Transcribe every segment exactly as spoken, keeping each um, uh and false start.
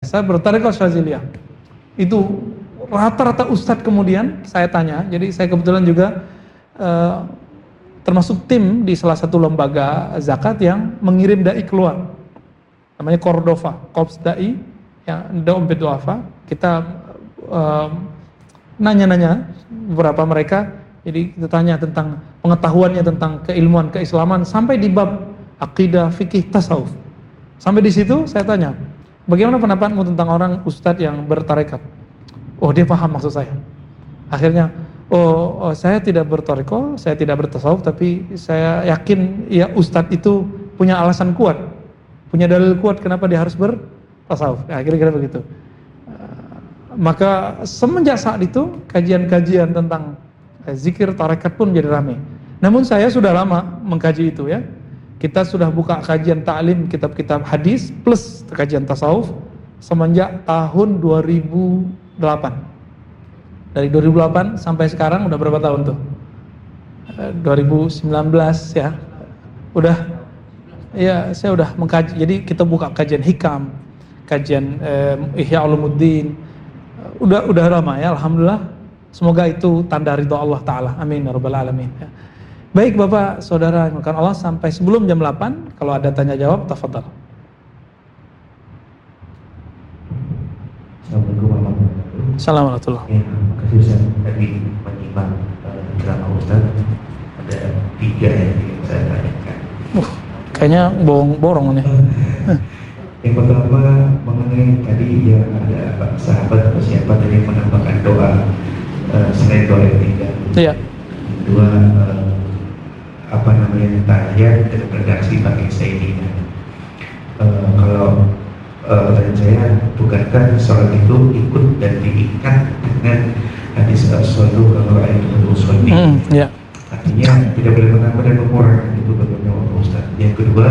saya bertarekat Syadziliyah. Itu rata-rata ustadz kemudian saya tanya, jadi saya kebetulan juga uh, termasuk tim di salah satu lembaga zakat yang mengirim dai keluar. Namanya Cordova, Korps Dai yang Dompet Duafa. Kita uh, nanya-nanya beberapa mereka, jadi kita tanya tentang pengetahuannya tentang keilmuan keislaman sampai di bab akidah, fikih, tasawuf. Sampai di situ saya tanya, bagaimana pendapatmu tentang orang ustadz yang bertarekat? Oh, dia paham maksud saya. Akhirnya, oh, oh saya tidak bertarekat, saya tidak bertasawuf, tapi saya yakin ya ustadz itu punya alasan kuat, punya dalil kuat kenapa dia harus bertasawuf. Nah, kira-kira begitu. Maka semenjak saat itu kajian-kajian tentang zikir tarekat pun jadi ramai. Namun saya sudah lama mengkaji itu ya. Kita sudah buka kajian ta'lim kitab-kitab hadis plus kajian tasawuf semenjak tahun dua ribu delapan. Dari dua ribu delapan sampai sekarang udah berapa tahun tuh? dua ribu sembilan belas ya. Udah ya, saya udah mengkaji. Jadi kita buka kajian hikam, kajian eh, Ihya Ulumuddin. Udah udah lama ya, alhamdulillah. Semoga itu tanda ridha Allah Ta'ala. Amin ya rabbal alamin ya. Baik Bapak, Saudara, makan Allah, sampai sebelum jam delapan kalau ada tanya jawab, tafadhal. Assalamualaikum warahmatullahi wabarakatuh. Assalamualaikum. Ya, terima kasih Ustaz tadi menyimak ceramah Ustaz. Ada tiga yang ingin saya tanyakan. Uh, kayaknya borong-borong nih. Yang pertama mengenai tadi yang ada sahabat atau siapa tadi yang menambahkan doa uh, selain doa yang tiga. Iya. Kedua uh, apa namanya tahiyat dan redaksi pakai sayyidina. Uh, kalau uh, pertanyaan saya, bukankah sholat itu ikut dan diikat dengan hadis as-sallu kama ra'aytumuni usolli? Hmm, ya. Artinya tidak boleh menambah dan mengurangi, itu bagaimana Pak Ustaz? Yang kedua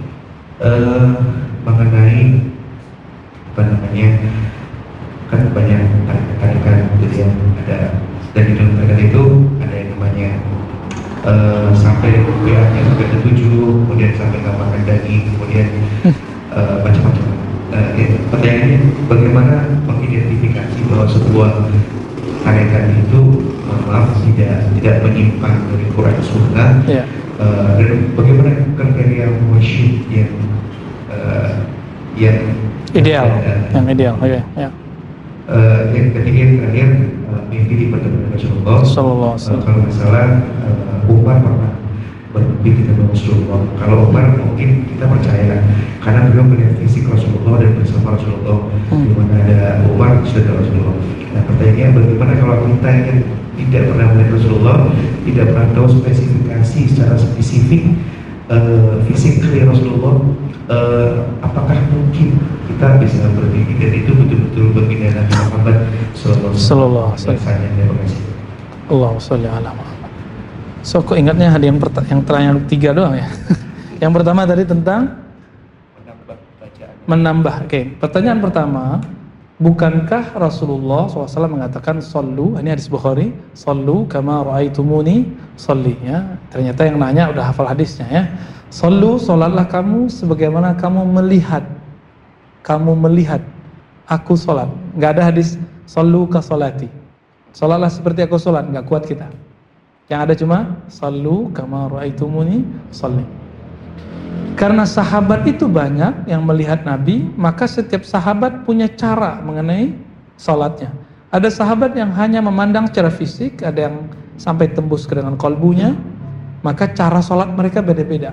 uh, mengenai apa namanya, kan banyak tarikan gitu ya, ada, dan di dalam tarikan itu ada yang namanya uh, sampai rupiahnya sampai ke tujuh, kemudian sampai tambahkan daging, kemudian uh, macam-macam. Uh, ya, pertanyaannya bagaimana mengidentifikasi bahwa sebuah tarikan itu maaf tidak tidak menyimpang dari Quran Sunnah, yeah. uh, dan bagaimana kriteria musyid yang uh, yang ideal, uh, yang ideal, oke, okay, ya. Uh, yang ketiga yang terakhir uh, mimpi di pertemuan Rasulullah. Sallallahu alaihi wasallam. Uh, kalau misalnya uh, Umar pernah bermimpi ketemu Rasulullah. Kalau Umar mungkin kita percaya karena beliau melihat fisik Rasulullah dan bersama Rasulullah, hmm. di mana ada Umar sudah Rasulullah. Nah, pertanyaannya bagaimana kalau kita yang tidak pernah melihat Rasulullah, tidak pernah tahu spesifikasi secara spesifik uh, fisik Rasulullah, uh, apakah mungkin kita bisa bermimpi dan itu betul-betul baginda Nabi Muhammad Sallallahu Alaihi Wasallam? Terima kasih. Allahumma sholli ala Muhammad. So, kok ingatnya ada yang perta- yang terakhir tiga doang ya? Yang pertama tadi tentang menambah bacaan. Menambah. Oke, okay. Pertanyaan pertama, bukankah Rasulullah shallallahu alaihi wasallam mengatakan sallu, ini hadis Bukhari, sallu kama ra'aitumuni sholli ya. Ternyata yang nanya udah hafal hadisnya ya. Sallu, salatlah kamu sebagaimana kamu melihat kamu melihat aku salat. Enggak ada hadis sallu ka salati. Salatlah seperti aku salat, enggak kuat kita. Yang ada cuma sallu kama ra'aitumuni sholli. Karena sahabat itu banyak yang melihat Nabi, maka setiap sahabat punya cara mengenai salatnya. Ada sahabat yang hanya memandang secara fisik, ada yang sampai tembus ke dengan kolbunya, maka cara salat mereka beda-beda.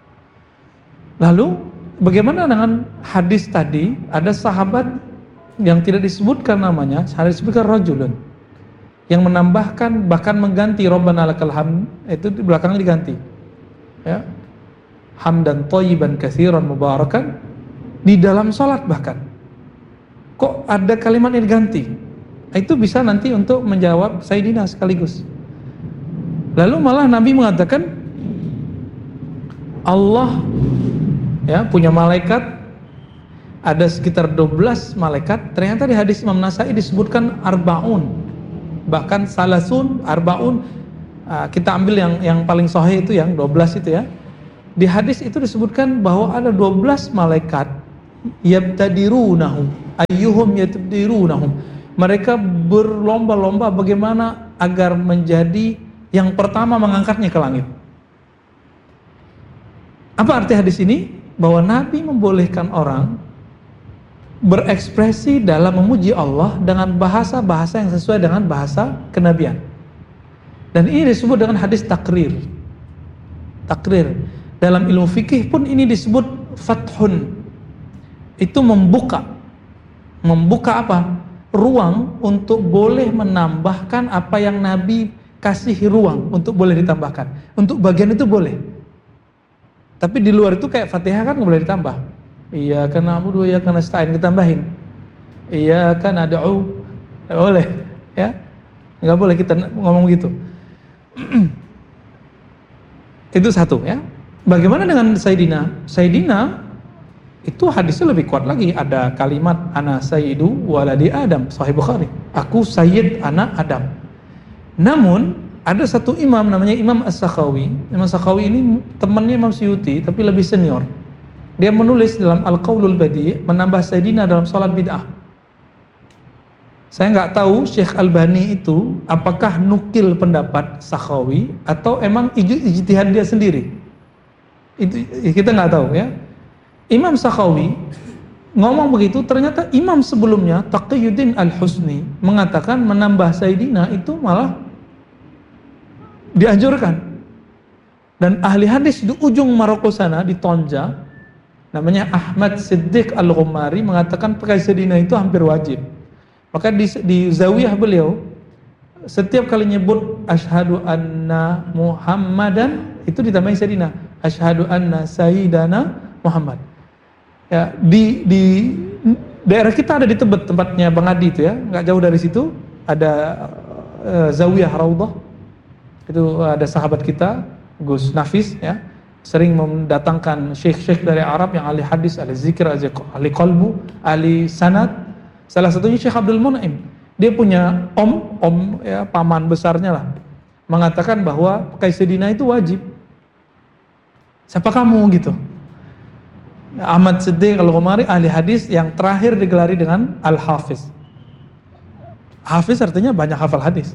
Lalu bagaimana dengan hadis tadi? Ada sahabat yang tidak disebutkan namanya, hanya disebutkan rajulun, yang menambahkan bahkan mengganti Rabbana lakal hamd, itu di belakangnya diganti. Ya. Hamdan thayyiban katsiran mubarakan di dalam salat bahkan. Kok ada kalimat ini diganti? Itu bisa nanti untuk menjawab Sayyidina sekaligus. Lalu malah Nabi mengatakan Allah ya punya malaikat, ada sekitar dua belas malaikat. Ternyata di hadis Imam Nasai disebutkan arbaun, bahkan salasun, arbaun. Kita ambil yang yang paling sahih itu yang dua belas itu ya. Di hadis itu disebutkan bahwa ada dua belas malaikat yabtadirunahu, ayyuhum yatbdirunahum. Mereka berlomba-lomba bagaimana agar menjadi yang pertama mengangkatnya ke langit. Apa arti hadis ini? Bahwa Nabi membolehkan orang berekspresi dalam memuji Allah dengan bahasa-bahasa yang sesuai dengan bahasa kenabian. Dan ini disebut dengan hadis takrir. Takrir. Dalam ilmu fikih pun ini disebut fathun. Itu membuka. Membuka apa? Ruang untuk boleh menambahkan apa yang Nabi kasih ruang untuk boleh ditambahkan. Untuk bagian itu boleh. Tapi di luar itu kayak Fatihah kan nggak boleh ditambah. Iya karena na'budu iya karena nasta'in ditambahin. Iya kan ad'u. Nggak boleh, ya. Nggak boleh kita ngomong gitu. Itu satu, ya. Bagaimana dengan Sayyidina? Sayyidina itu hadisnya lebih kuat lagi. Ada kalimat ana sayyidu waladi Adam, Sahih Bukhari. Aku sayyid anak Adam. Namun ada satu imam namanya Imam As-Sakhawi. Imam As-Sakhawi ini temannya Imam Suyuti tapi lebih senior. Dia menulis dalam Al-Qaulul Badi' menambah Sayyidina dalam salat bid'ah. Saya nggak tahu Syekh Albani itu apakah nukil pendapat Sakhawi atau emang ijtihad dia sendiri. Itu kita nggak tahu, ya. Imam Sakhawi ngomong begitu, ternyata imam sebelumnya Taqiyuddin Al-Husni mengatakan menambah Sayyidina itu malah dianjurkan. Dan ahli hadis di ujung Maroko sana, di Tonja, namanya Ahmad Siddiq Al-Ghumari, mengatakan pakai Sayyidina itu hampir wajib. Maka di, di zawiyah beliau setiap kali nyebut asyhadu anna Muhammadan itu ditambahin Sayyidina, asyhadu anna Sayyidana Muhammad. Ya, di di daerah kita ada di Tebet tempatnya Bang Adi itu, ya, nggak jauh dari situ ada uh, zawiyah Raudhah. Itu ada sahabat kita Gus Nafis, ya, sering mendatangkan syekh-syekh dari Arab yang ahli hadis, ahli zikir, ahli qalbu, ahli sanad. Salah satunya Syekh Abdul Mun'im. Dia punya om, om ya, paman besarnya lah, mengatakan bahwa pakai Sayyidina itu wajib. Siapa kamu gitu? Ahmad Siddiq Al-Ghumari, ahli hadis yang terakhir digelari dengan Al-Hafiz. Hafiz artinya banyak hafal hadis.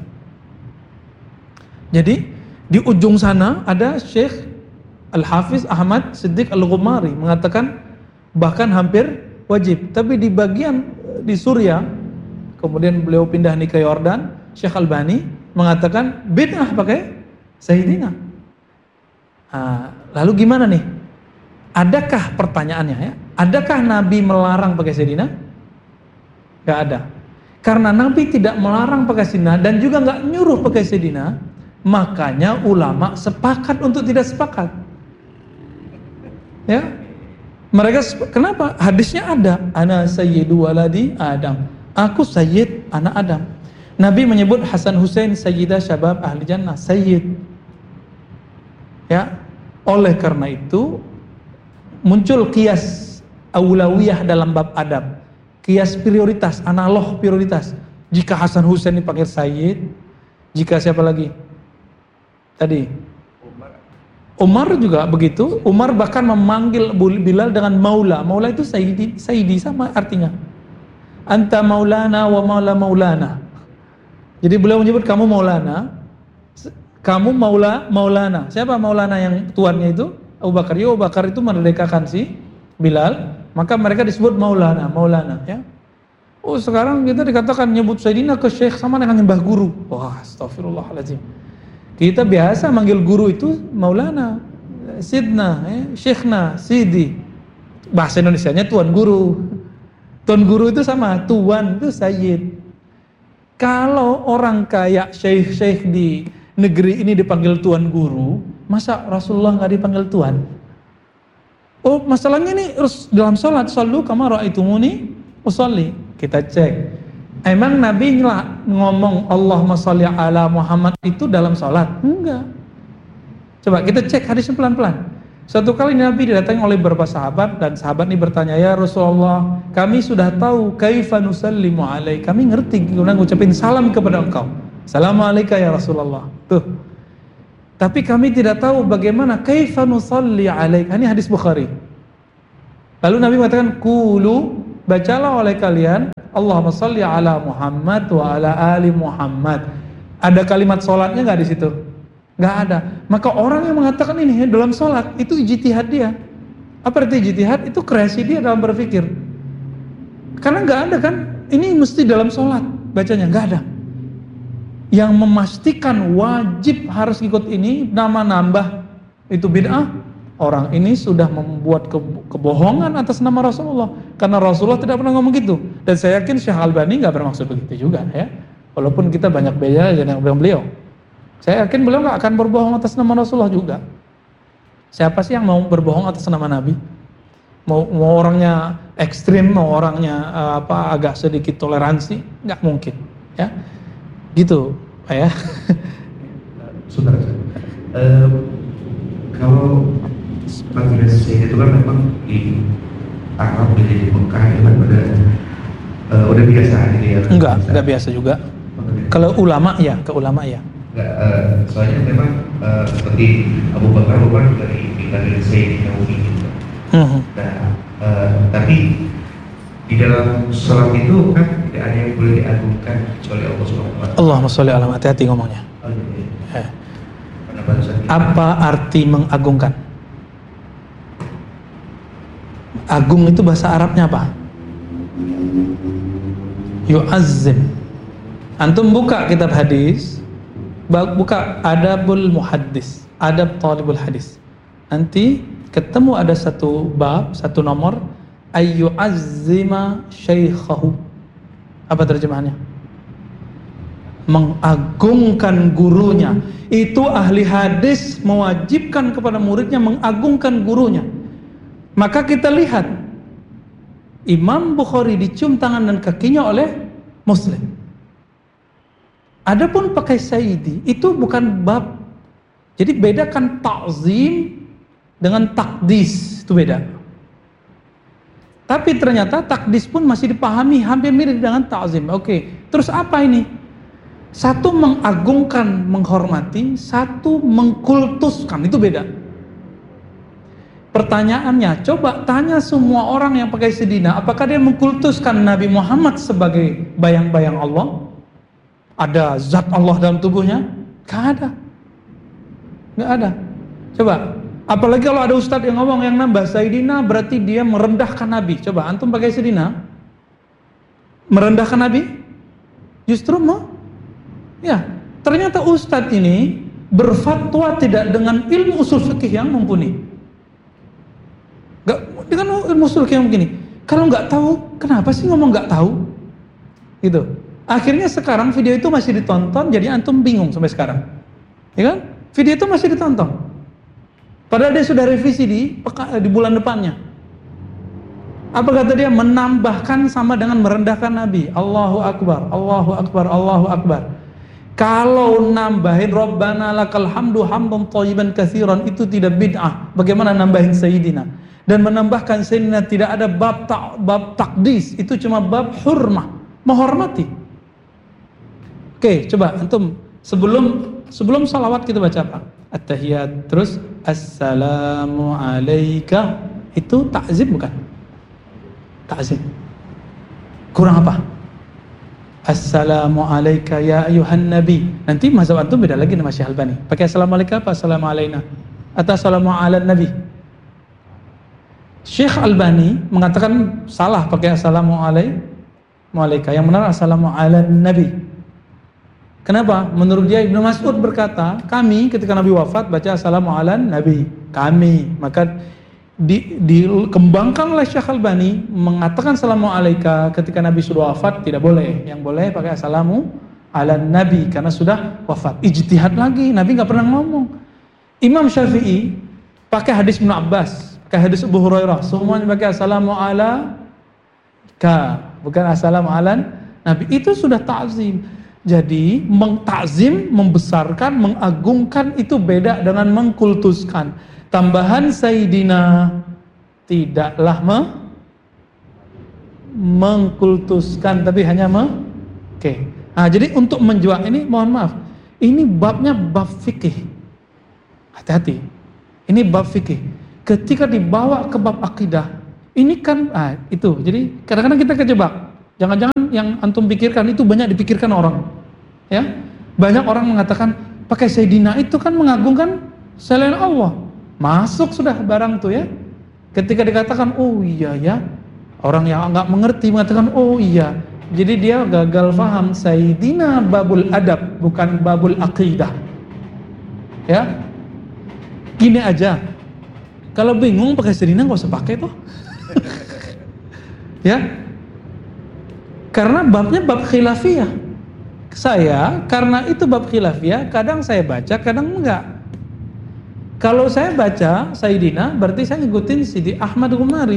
Jadi di ujung sana ada Syekh Al-Hafiz Ahmad Siddiq Al-Ghumari mengatakan bahkan hampir wajib. Tapi di bagian di Suriah, kemudian beliau pindah nih ke Yordan, Syekh Albani mengatakan bid'ah pakai Sayyidina. Nah, lalu gimana nih? Adakah pertanyaannya, ya? Adakah Nabi melarang pakai Sayyidina? Gak ada. Karena Nabi tidak melarang pakai Sayyidina dan juga gak nyuruh pakai Sayyidina, makanya ulama sepakat untuk tidak sepakat. Ya, mereka kenapa? Hadisnya ada, ana sayyidu waladi Adam. Aku sayyid anak Adam. Nabi menyebut Hasan Husain sayyidah syabab ahli jannah, sayyid. Ya, oleh karena itu muncul qiyas aulawiyah dalam bab adab. Qiyas prioritas, analog prioritas. Jika Hasan Husain dipanggil sayyid, jika siapa lagi? Tadi Umar juga begitu. Umar bahkan memanggil Bilal dengan maula. Maula itu sayyidi, sayyidi sama artinya. Anta maulana wa maula maulana. Jadi beliau menyebut kamu maulana, kamu maula maulana. Siapa maulana yang tuannya itu? Abu Bakar. Ya, Abu Bakar itu merdekakan si Bilal, maka mereka disebut maulana, maulana, ya. Oh, sekarang kita dikatakan nyebut Sayyidina ke syekh sama dengan nyembah guru. Wah, astagfirullahaladzim. Kita biasa manggil guru itu maulana, sidna, eh, syekhna, sidi. Bahasa Indonesianya tuan guru. Tuan guru itu sama, tuan itu sayyid. Kalau orang kayak syekh-syekh di negeri ini dipanggil tuan guru, masa Rasulullah nggak dipanggil tuan? Oh, masalahnya nih dalam sholat, sallu kama ra'aitumuni usolli. Kita cek. Emang Nabi ngomong Allahumma sholli ala Muhammad itu dalam sholat? Enggak. Coba kita cek hadisnya pelan-pelan. Suatu kali Nabi didatangi oleh beberapa sahabat dan sahabat ini bertanya, ya Rasulullah, kami sudah tahu kaifa nusallimu alaik. Kami ngerti gimana ngucapin salam kepada engkau. Assalamualaikum ya Rasulullah. Tuh. Tapi kami tidak tahu bagaimana kaifa nusalli alaik. Ini hadis Bukhari. Lalu Nabi mengatakan qulu bacalah oleh kalian Allahumma sholli ala Muhammad wa ala ali Muhammad. Ada kalimat sholatnya nggak di situ? Nggak ada. Maka orang yang mengatakan ini dalam sholat itu ijtihad dia. Apa arti ijtihad? Itu kreasi dia dalam berpikir. Karena nggak ada kan? Ini mesti dalam sholat bacanya, nggak ada. Yang memastikan wajib harus ikut ini, nama nambah itu bid'ah. Orang ini sudah membuat kebohongan atas nama Rasulullah, karena Rasulullah tidak pernah ngomong gitu. Dan saya yakin Syekh Albani nggak bermaksud begitu juga ya. Walaupun kita banyak beda dengan beliau. Saya yakin beliau nggak akan berbohong atas nama Rasulullah juga. Siapa sih yang mau berbohong atas nama Nabi? Mau, mau orangnya ekstrim, mau orangnya uh, apa agak sedikit toleransi, nggak mungkin, ya. Gitu, Pak ya. Saudara, uh, kalau Majelis Syekh itu kan memang di Arab, di Mekah itu kan udah uh, udah biasa gitu ya. Enggak, biasa. enggak biasa juga. Kalau ulama ya, ke ulama ya. Enggak, uh, soalnya memang uh, seperti Abu Bakar bukan dari Majelis Syekh Nawawi gitu. Hmm. Nah, uh, tapi di dalam sholat itu kan tidak ada yang boleh diagungkan kecuali Allah Subhanahu wa taala. Allahumma sholli ala, hati-hati ngomongnya. Oh, iya. Eh. Apa arti mengagungkan? Agung itu bahasa Arabnya apa? Yu'azzim. Antum buka kitab hadis, buka Adabul Muhaddis, Adab Talibul Hadis. Nanti ketemu ada satu bab, satu nomor, ayyu'azzima syaikhahu. Apa terjemahannya? Mengagungkan gurunya. Itu ahli hadis mewajibkan kepada muridnya mengagungkan gurunya. Maka kita lihat Imam Bukhari dicium tangan dan kakinya oleh Muslim. Adapun pakai sayyidi itu bukan bab. Jadi bedakan ta'zim dengan takdis, itu beda. Tapi ternyata takdis pun masih dipahami hampir mirip dengan ta'zim. Oke, terus apa ini? Satu mengagungkan, menghormati, satu mengkultuskan, itu beda. Pertanyaannya, coba tanya semua orang yang pakai sedina, apakah dia mengkultuskan Nabi Muhammad sebagai bayang-bayang Allah? Ada zat Allah dalam tubuhnya? Gak ada. Gak ada. Coba, apalagi kalau ada ustadz yang ngomong yang nambah Sayyidina berarti dia merendahkan Nabi. Coba, antum pakai sedina, merendahkan Nabi? Justru mau? Ya, ternyata ustadz ini berfatwa tidak dengan ilmu usul fikih yang mumpuni. Gak, dengan ilmu usul fikih yang begini. Kalau nggak tahu, kenapa sih ngomong nggak tahu? Gitu. Akhirnya sekarang video itu masih ditonton, jadi antum bingung sampai sekarang. Ya kan? Video itu masih ditonton. Padahal dia sudah revisi di di bulan depannya. Apa kata dia? Menambahkan sama dengan merendahkan Nabi. Allahu Akbar, Allahu Akbar, Allahu Akbar. Kalau nambahin Rabbana lakal hamdu hamdan thayyiban katsiran itu tidak bid'ah. Bagaimana nambahin Sayyidina? Dan menambahkan Sayyidina tidak ada bab ta, bab takdis, itu cuma bab hurmah, menghormati. Oke, coba antum sebelum sebelum salawat kita baca apa? At-tahiyat, terus assalamu alayka, itu ta'zim bukan? Ta'zim. Kurang apa? Assalamu alayka ya ayuhan nabi. Nanti mazhab antum beda lagi sama Syekh Albani. Pakai assalamu alayka apa assalamu alayna? Atau assalamu ala nabi? Syekh Albani mengatakan salah pakai assalamu alayka. Yang benar assalamu ala nabi. Kenapa? Menurut dia Ibnu Mas'ud berkata, kami ketika Nabi wafat baca assalamu ala nabi. Kami. Maka Di, dikembangkan oleh Syekh Albani mengatakan assalamu alayka ketika Nabi sudah wafat tidak boleh. Yang boleh pakai assalamu ala nabi karena sudah wafat. Ijtihad lagi, Nabi nggak pernah ngomong. Imam Syafi'i pakai hadis Ibnu Abbas, pakai hadis Abu Hurairah, semuanya pakai assalamu ala ka, bukan assalamu ala nabi. Itu sudah ta'zim. Jadi mengtakzim, membesarkan, mengagungkan itu beda dengan mengkultuskan. Tambahan Sayyidina tidaklah me mengkultuskan, tapi hanya me oke. Okay. Nah, jadi untuk menjual ini, mohon maaf, ini babnya bab fikih. Hati-hati. Ini bab fikih. Ketika dibawa ke bab akidah, Ini kan, ah, itu. Jadi kadang-kadang kita kejebak. Jangan-jangan yang antum pikirkan itu banyak dipikirkan orang. Ya, banyak orang mengatakan pakai Sayyidina itu kan mengagungkan selain Allah. Masuk sudah barang tuh ya. Ketika dikatakan, oh iya ya, orang yang nggak mengerti mengatakan, oh iya. Jadi dia gagal paham Sayyidina babul adab, bukan babul aqidah. Ya, gini aja. Kalau bingung pakai Sayyidina nggak usah pakai tuh. Ya, karena babnya bab khilafiyah. Saya karena itu bab khilafiyah, kadang saya baca, kadang enggak. Kalau saya baca Sayyidina, berarti saya ngikutin Sidi Ahmad Ghumari,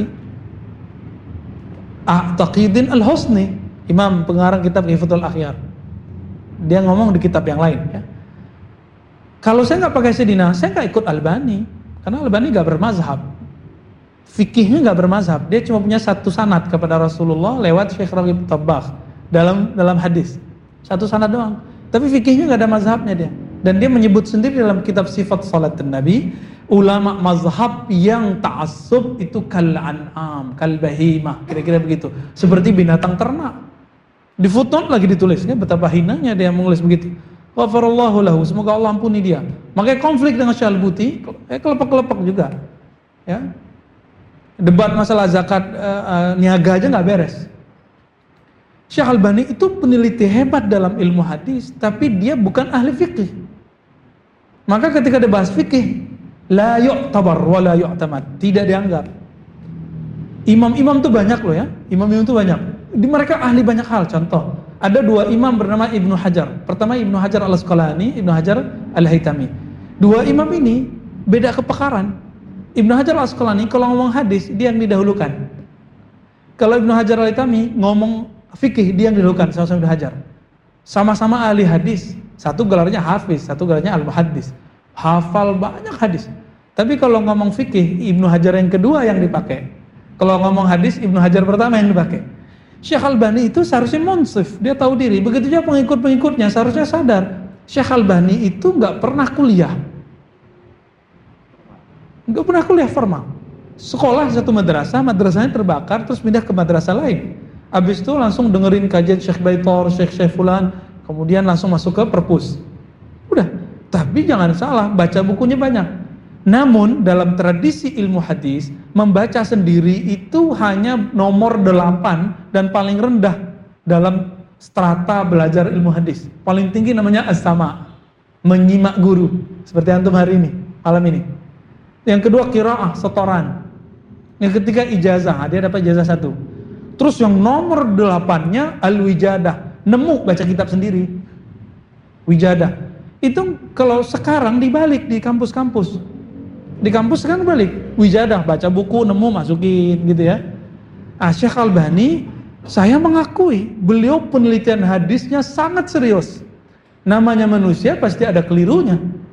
Ah Taqiyuddin Al-Husni, imam pengarang kitab Hifatul Akhyar. Dia ngomong di kitab yang lain ya. Kalau saya nggak pakai Sayyidina, saya nggak ikut Albani, karena Albani nggak bermazhab, fikihnya nggak bermazhab. Dia cuma punya satu sanad kepada Rasulullah lewat Syekh Raghib Tabbagh dalam dalam hadis, satu sanad doang. Tapi fikihnya nggak ada mazhabnya dia. Dan dia menyebut sendiri dalam kitab Sifat Salat Nabi, ulama mazhab yang ta'assub itu kal an'am, kal bahimah, kira-kira begitu, seperti binatang ternak. Di footnote lagi ditulisnya betapa hinanya dia menulis begitu. Ghafarallahu lahu, semoga Allah ampuni dia. Makanya konflik dengan Syalbuti, eh kelepek-kelepek juga. Ya. Debat masalah zakat uh, uh, niaga aja nggak beres. Syekh Albani itu peneliti hebat dalam ilmu hadis, tapi dia bukan ahli fikih. Maka ketika dia bahas fikih, la yu'tabar wa la yu'tamad, tidak dianggap. Imam-imam tuh banyak loh ya, imam-imam tuh banyak. Di mereka ahli banyak hal. Contoh, ada dua imam bernama Ibnu Hajar. Pertama Ibnu Hajar Al-Asqalani, Ibnu Hajar Al-Haytami. Dua imam ini beda kepakaran. Ibnu Hajar Al-Asqalani kalau ngomong hadis dia yang didahulukan. Kalau Ibnu Hajar Al-Haytami ngomong fikih dia yang didahulukan, sama-sama Ibnu Hajar. Sama-sama ahli hadis. Satu gelarnya hafiz, satu gelarnya al-muhaddis. Hafal banyak hadis. Tapi kalau ngomong fikih, Ibnu Hajar yang kedua yang dipakai. Kalau ngomong hadis, Ibnu Hajar pertama yang dipakai. Syekh Albani itu seharusnya munsif, dia tahu diri. Begitu juga pengikut-pengikutnya seharusnya sadar. Syekh Albani itu nggak pernah kuliah, nggak pernah kuliah formal. Sekolah satu madrasah, madrasahnya terbakar, terus pindah ke madrasah lain. Abis itu langsung dengerin kajian Syekh Baitor, Syekh Syekh Fulan, kemudian langsung masuk ke perpus. Udah, tapi jangan salah, baca bukunya banyak. Namun dalam tradisi ilmu hadis, membaca sendiri itu hanya nomor delapan dan paling rendah dalam strata belajar ilmu hadis. Paling tinggi namanya as-sama, menyimak guru, seperti antum hari ini, malam ini. Yang kedua qiraah, setoran. Yang ketiga ijazah, dia dapat ijazah satu. Terus yang nomor delapannya al-wijadah, nemu baca kitab sendiri. Wijadah. Itu kalau sekarang dibalik di kampus-kampus. Di kampus kan balik, wijadah, baca buku, nemu, masukin gitu ya. Ah, Syekh Albani, saya mengakui beliau penelitian hadisnya sangat serius. Namanya manusia pasti ada kelirunya.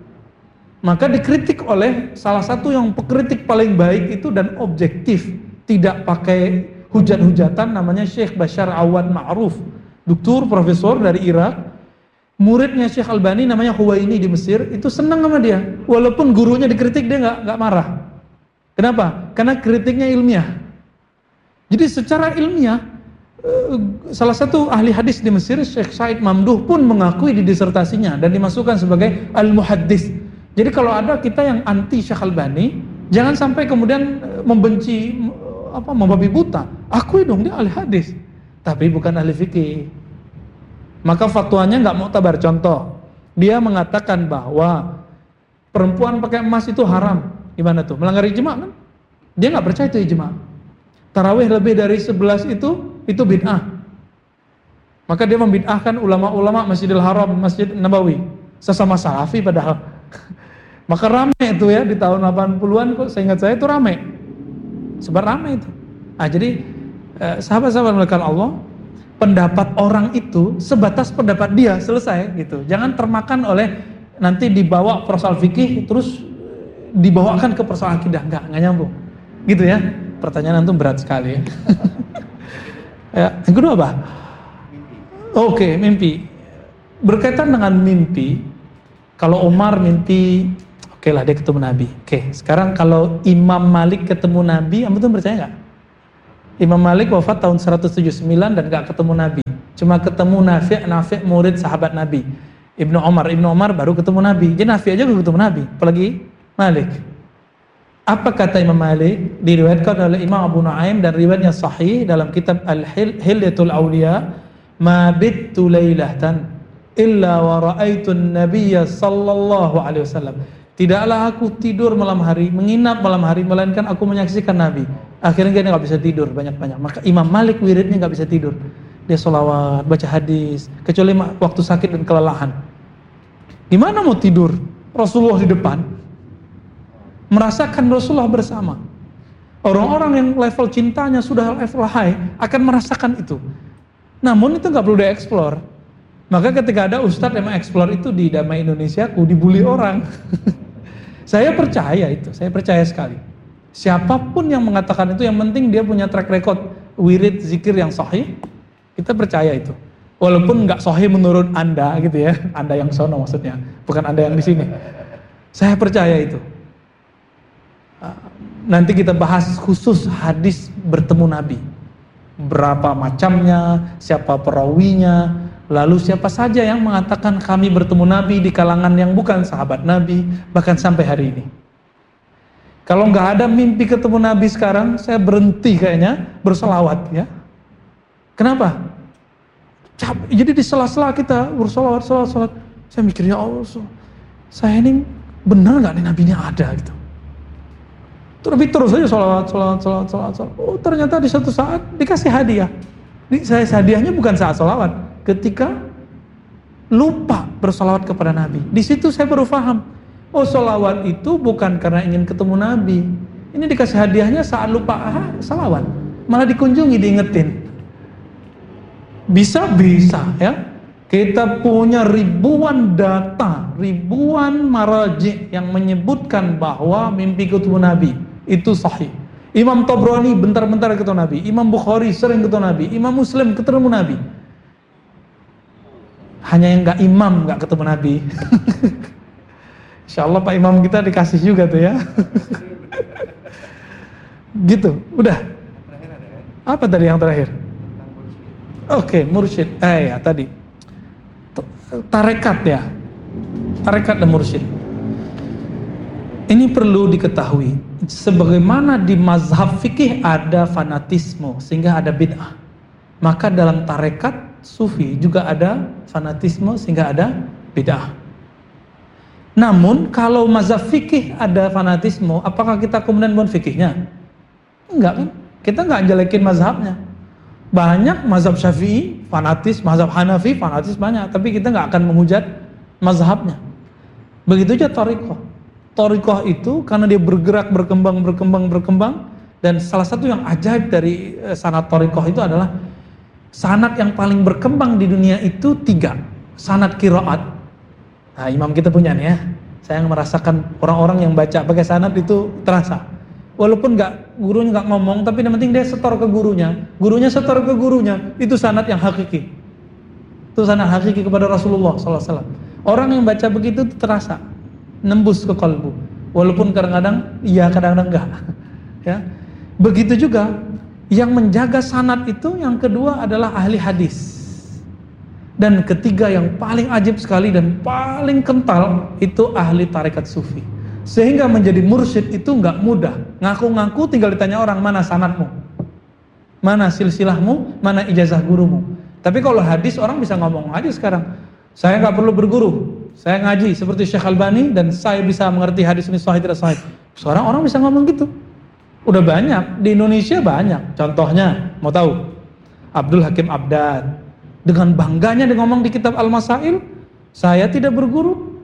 Maka dikritik oleh salah satu yang pekritik paling baik itu dan objektif, tidak pakai hujat-hujatan, namanya Syekh Bashar Awad Ma'ruf, doktor profesor dari Irak. Muridnya Syekh Albani namanya Huwaini di Mesir, itu senang sama dia. Walaupun gurunya dikritik dia nggak nggak marah. Kenapa? Karena kritiknya ilmiah. Jadi secara ilmiah, salah satu ahli hadis di Mesir, Syekh Said Mamduh pun mengakui di disertasinya dan dimasukkan sebagai al-muhaddis. Jadi kalau ada kita yang anti Syekh Albani, jangan sampai kemudian membenci, apa, membabi buta. Akui dong dia ahli hadis, tapi bukan ahli fikih. Maka fatwanya nggak muktabar. Contoh, dia mengatakan bahwa perempuan pakai emas itu haram. Gimana tuh? Melanggar ijma kan? Dia nggak percaya itu ijma. Tarawih lebih dari sebelas itu itu bid'ah. Maka dia membid'ahkan ulama-ulama Masjidil Haram, Masjid Nabawi, sesama salafi padahal. Maka rame itu ya di tahun delapan puluhan, kok seingat saya itu rame. Sebar rame itu. Ah, jadi eh, sahabat-sahabat melakukan Allah, pendapat orang itu sebatas pendapat dia, selesai gitu. Jangan termakan oleh nanti dibawa persoal fikih terus dibawakan ke persoal akidah, enggak, enggak nyambung. Gitu ya. Pertanyaan antum berat sekali ya. Ya, yang kedua apa? Oke, okay, mimpi. Berkaitan dengan mimpi, kalau Umar mimpi, oke okay lah dia ketemu Nabi. Oke, okay, sekarang kalau Imam Malik ketemu Nabi, antum percaya enggak? Imam Malik wafat tahun seratus tujuh puluh sembilan dan gak ketemu Nabi. Cuma ketemu Nafi', Nafi' murid sahabat Nabi. Ibnu Umar, Ibnu Umar baru ketemu Nabi. Jadi Nafi' aja belum ketemu Nabi, apalagi Malik. Apa kata Imam Malik? Diriwayatkan oleh Imam Abu Nuaim dan riwayatnya sahih dalam kitab Al-Hilyatul Awliya, "Ma bittu lailatan illa wa ra'aitu an-nabiyya sallallahu alaihi wasallam." Tidaklah aku tidur malam hari, menginap malam hari, melainkan aku menyaksikan Nabi. Akhirnya dia nggak bisa tidur banyak-banyak. Maka Imam Malik wiridnya nggak bisa tidur. Dia sholawat, baca hadis, kecuali waktu sakit dan kelelahan. Gimana mau tidur? Rasulullah di depan, merasakan Rasulullah bersama. Orang-orang yang level cintanya sudah level high akan merasakan itu. Namun itu nggak perlu dieksplor. Maka ketika ada ustadz yang mengeksplor itu di Damai Indonesia, aku dibully orang. Saya percaya itu, saya percaya sekali. Siapapun yang mengatakan itu, yang penting dia punya track record wirid zikir yang sahih, kita percaya itu. Walaupun nggak sahih menurut Anda gitu ya, Anda yang sono maksudnya, bukan Anda yang di sini. Saya percaya itu. Nanti kita bahas khusus hadis bertemu Nabi. Berapa macamnya, siapa perawinya, lalu siapa saja yang mengatakan kami bertemu Nabi di kalangan yang bukan sahabat Nabi, bahkan sampai hari ini. Kalau nggak ada mimpi ketemu Nabi sekarang, saya berhenti kayaknya berselawat ya. Kenapa? Jadi di sela-sela kita berselawat, selawat, selawat, saya mikirnya, oh, saya ini benar nggak nih Nabinya ada gitu. Terus terus saja selawat, selawat, selawat, selawat, selawat. Oh ternyata di satu saat dikasih hadiah. Di, saya hadiahnya bukan saat selawat, ketika lupa bersolawat kepada Nabi. Di situ saya baru paham, oh solawat itu bukan karena ingin ketemu Nabi. Ini dikasih hadiahnya saat lupa ah, solawat, malah dikunjungi, diingetin. Bisa-bisa ya. Kita punya ribuan data, ribuan maraji yang menyebutkan bahwa mimpi ketemu Nabi itu sahih. Imam Tabrani bentar-bentar ketemu Nabi, Imam Bukhari sering ketemu Nabi, Imam Muslim ketemu Nabi. Hanya yang nggak imam nggak ketemu Nabi. Insya Allah Pak Imam kita dikasih juga tuh ya. Gitu, udah. Apa tadi yang terakhir? Oke, okay, mursyid. Eh ya tadi. Tarekat ya. Tarekat dan mursyid. Ini perlu diketahui. Sebagaimana di mazhab fikih ada fanatisme sehingga ada bid'ah, maka dalam tarekat sufi juga ada fanatisme sehingga ada bid'ah. Namun kalau mazhab fikih ada fanatisme, apakah kita kemudian buat fikihnya? Enggak kan? Kita enggak jelekin mazhabnya. Banyak mazhab Syafi'i fanatis, mazhab Hanafi fanatis banyak, tapi kita enggak akan menghujat mazhabnya. Begitu aja thariqah. Thariqah itu karena dia bergerak, berkembang, berkembang, berkembang, dan salah satu yang ajaib dari sanad thariqah itu adalah sanad yang paling berkembang di dunia itu tiga, sanad qiraat. Nah, imam kita punya nih ya. Saya merasakan orang-orang yang baca pakai sanad itu terasa. Walaupun nggak gurunya nggak ngomong, tapi yang penting dia setor ke gurunya, gurunya setor ke gurunya, itu sanad yang hakiki. Itu sanad hakiki kepada Rasulullah shallallahu alaihi wasallam. Orang yang baca begitu terasa, nembus ke kalbu. Walaupun kadang-kadang iya, kadang-kadang enggak. Ya, begitu juga yang menjaga sanad itu yang kedua adalah ahli hadis. Dan ketiga yang paling ajib sekali dan paling kental itu ahli tarekat sufi. Sehingga menjadi mursyid itu nggak mudah. Ngaku-ngaku tinggal ditanya orang, mana sanadmu, mana silsilahmu, mana ijazah gurumu. Tapi kalau hadis orang bisa ngomong aja sekarang, saya nggak perlu berguru, saya ngaji seperti Syekh Albani dan saya bisa mengerti hadis ini sahih tidak sahih. Sekarang orang bisa ngomong gitu. Udah banyak di Indonesia, banyak. Contohnya mau tahu, Abdul Hakim Abdad dengan bangganya dia ngomong di kitab Al-Masail, saya tidak berguru.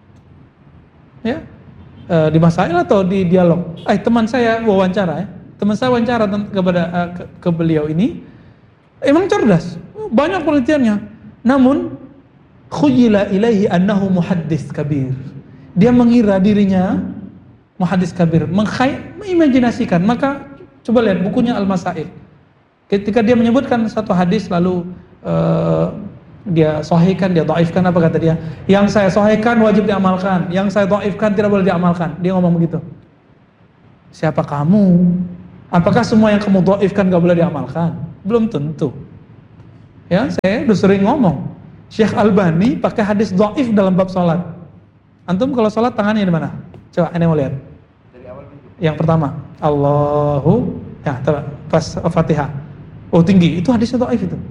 Ya. E, di Masail atau di dialog. Eh teman saya wawancara ya. Teman saya wawancara kepada uh, ke, ke beliau ini emang cerdas, banyak penelitiannya. Namun khuyila ilaihi annahu muhaddits kabir. Dia mengira dirinya muhaddits kabir, mengimajinasikan. Maka coba lihat bukunya Al-Masail. Ketika dia menyebutkan satu hadis lalu uh, dia sahihkan, dia dhaifkan, apa kata dia? Yang saya sahihkan wajib diamalkan, yang saya dhaifkan tidak boleh diamalkan. Dia ngomong begitu. Siapa kamu Apakah semua yang kamu dhaifkan gak boleh diamalkan? Belum tentu. Ya, saya udah sering ngomong. Syekh Albani pakai hadis dhaif dalam bab salat. Antum kalau salat tangannya di mana? Coba ini mau lihat. Dari awal minggu. Yang pertama, Allahu ya, pas Fatihah. Oh tinggi, itu hadisnya dhaif itu.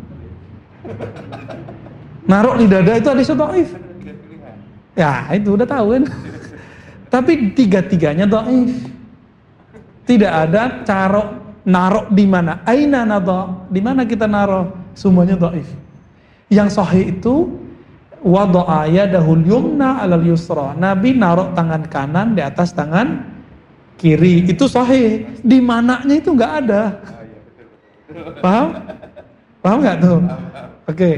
Naruh di dada itu hadisnya dhaif. Ya, itu udah tahu kan. Tapi tiga-tiganya dhaif. Tidak ada cara naruh di mana. Aina nadha? Di mana kita naruh? Semuanya dhaif. Yang sahih itu wada'a yadahul yumna 'alal yusra. Nabi naruh tangan kanan di atas tangan kiri. Itu sahih. Di mananya itu enggak ada. Paham? Paham enggak tuh? Oke. Okay.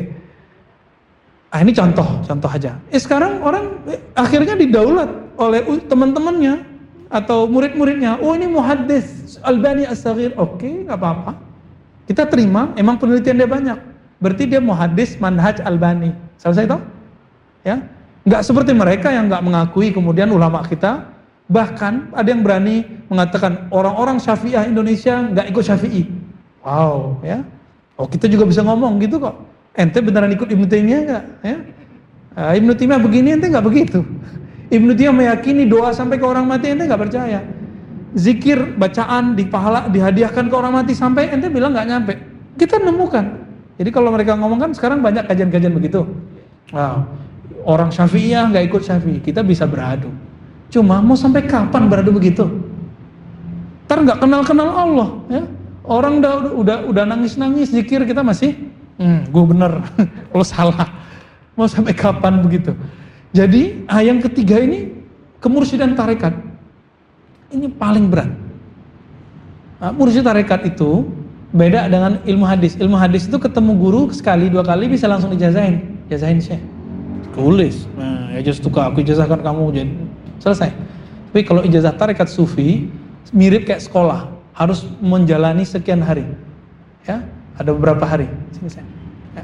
Ah ini contoh, contoh aja. Eh sekarang orang eh, akhirnya didaulat oleh teman-temannya atau murid-muridnya. Oh ini muhaddis Albani As-Saghir. Oke, okay, enggak apa-apa. Kita terima, emang penelitian dia banyak. Berarti dia muhaddis manhaj Albani. Selesai toh? Ya. Enggak seperti mereka yang enggak mengakui kemudian ulama kita. Bahkan ada yang berani mengatakan orang-orang Syafi'iyah Indonesia enggak ikut Syafi'i. Wow, ya. Oh, kita juga bisa ngomong gitu kok. Ente beneran ikut Ibnu Taimiyah enggak? Ya. Uh, Ibnu Taimiyah begini, ente enggak begitu. Ibnu Taimiyah meyakini doa sampai ke orang mati, ente enggak percaya. Zikir, bacaan, di pahala, dihadiahkan ke orang mati sampai, ente bilang enggak nyampe. Kita nemukan. Jadi kalau mereka ngomong kan sekarang banyak kajian-kajian begitu. Wow. Orang Syafi'iyah enggak ikut Syafi'i, kita bisa beradu. Cuma mau sampai kapan beradu begitu? Ntar enggak kenal-kenal Allah, ya. Orang udah udah udah nangis-nangis zikir, kita masih hmm, gue bener, lo salah. Mau sampai kapan begitu? Jadi ah, yang ketiga ini kemursyidaan tarekat. Ini paling berat. Nah, mursyid tarekat itu beda dengan ilmu hadis. Ilmu hadis itu ketemu guru sekali dua kali bisa langsung ijazahin. Ijazahin Syekh. Tulis. Nah, ijazah tukar aku ijazahkan kamu jadi selesai. Tapi kalau ijazah tarekat sufi mirip kayak sekolah, harus menjalani sekian hari. Ya, ada beberapa hari. Sini saya. Ya.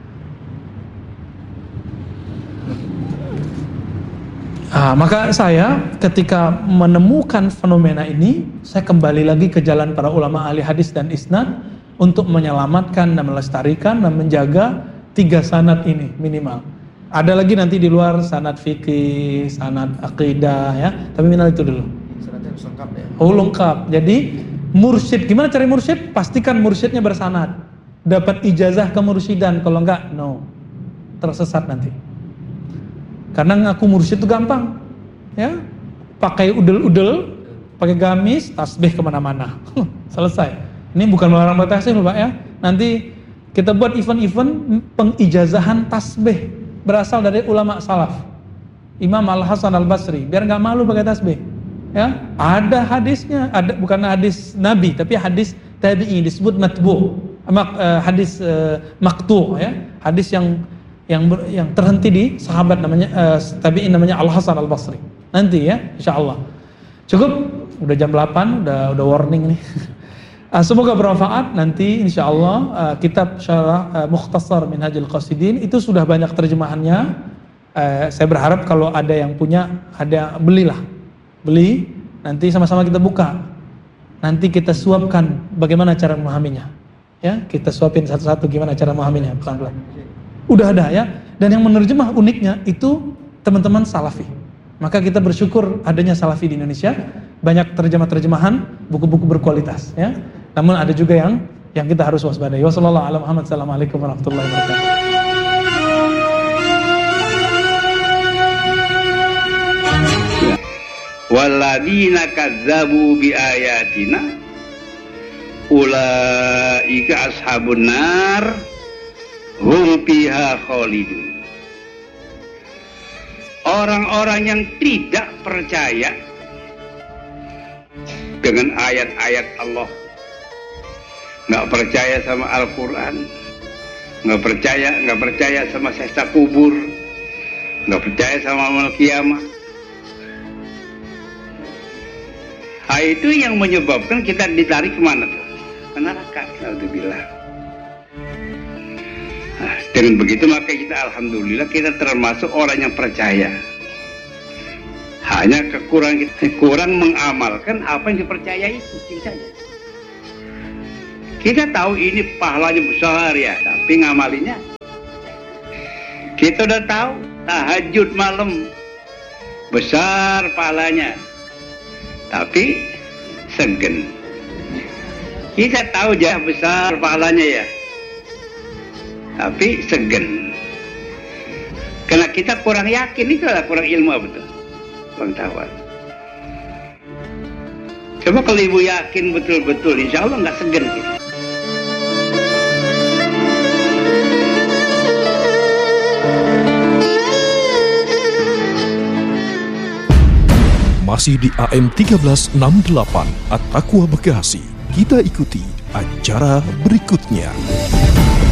Ah, maka saya ketika menemukan fenomena ini, saya kembali lagi ke jalan para ulama ahli hadis dan isnad untuk menyelamatkan dan melestarikan dan menjaga tiga sanad ini minimal. Ada lagi nanti di luar sanad fikih, sanad akidah ya, tapi minimal itu dulu. Sanadnya harus lengkap ya. Oh lengkap. Jadi mursyid, gimana cari mursyid? Pastikan mursyidnya bersanad. Dapat ijazah kemursidan, kalau enggak no. Tersesat nanti. Karena ngaku mursyid itu gampang, ya, pakai udel-udel, pakai gamis, tasbih kemana-mana, selesai. Ini bukan melarang bertasbih, Pak ya. Nanti kita buat event-event pengijazahan tasbih berasal dari ulama salaf, Imam Al Hasan Al Basri, biar nggak malu pakai tasbih. Ya, ada hadisnya, ada bukan hadis Nabi, tapi hadis tabi'i disebut matbu, mak, uh, hadis uh, maqtu, ya, hadis yang yang ber, yang terhenti di sahabat namanya uh, tabi'in namanya Al Hasan Al Basri. Nanti ya, insyaallah. Cukup, udah jam delapan, udah udah warning nih. uh, semoga bermanfaat. Nanti insyaallah uh, kitab syarah uh, Mukhtasar Minhajul Qasidin itu sudah banyak terjemahannya. Uh, saya berharap kalau ada yang punya, ada belilah. Beli, nanti sama-sama kita buka. Nanti kita suapkan bagaimana cara memahaminya. Ya, kita suapin satu-satu gimana cara memahaminya pelan-pelan. Udah ada ya. Dan yang menerjemah uniknya itu teman-teman salafi. Maka kita bersyukur adanya salafi di Indonesia. Banyak terjemah-terjemahan buku-buku berkualitas ya. Namun ada juga yang yang kita harus waspadai. Wassalamualaikum warahmatullahi wabarakatuh. Walladzina kadzabu biayatina ulaika ashabun nar hum fiha khalidun. Orang-orang yang tidak percaya dengan ayat-ayat Allah, nggak percaya sama Al-Quran, nggak percaya nggak percaya sama siksa kubur, nggak percaya sama amal kiamat. Nah, itu yang menyebabkan kita ditarik kemana tuh? Ke neraka. Alhamdulillah. Nah, dengan begitu maka kita alhamdulillah kita termasuk orang yang percaya. Hanya kekurangan kita kurang mengamalkan apa yang dipercaya itu saja. Kita tahu ini pahalanya besar ya, tapi ngamalinya. Kita udah tahu tahajud malam besar pahalanya, tapi segen. Kita tahu jah besar pahalanya ya, tapi segen. Karena kita kurang yakin, itu adalah kurang ilmu betul, pengetahuan. Coba kalau ibu yakin betul-betul, insya Allah nggak segen kita. Masih di A M tiga belas enam puluh delapan At-Taqwa Bekasi. Kita ikuti acara berikutnya.